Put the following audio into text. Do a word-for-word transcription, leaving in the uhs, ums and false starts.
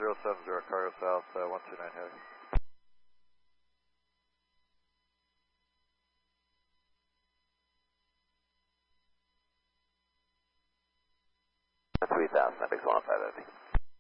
zero seven zero, Cargo South, uh, one two nine heavy. three thousand, F X one five heavy.